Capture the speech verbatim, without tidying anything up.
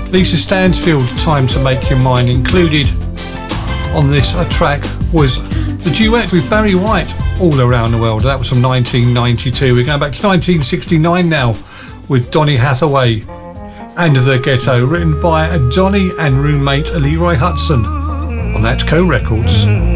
Lisa Stansfield, Time to Make Your Mind. Included on this uh, track was the duet with Barry White, All Around the World. That was from nineteen ninety-two. We're going back to nineteen sixty-nine now with Donny Hathaway and The Ghetto, written by Donny and roommate Leroy Hudson on Atco Records.